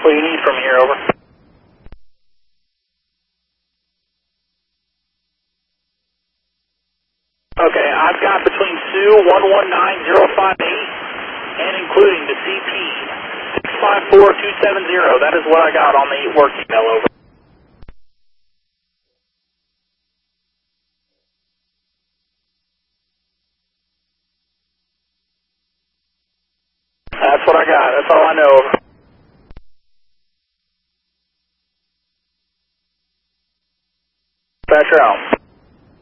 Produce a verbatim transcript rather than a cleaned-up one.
What do you need from here, over? Okay, I've got between Sioux one one nine zero five eight and including the C P six five four two seven zero. That is what I got on the work email, over. That's what I got. That's all I know, over.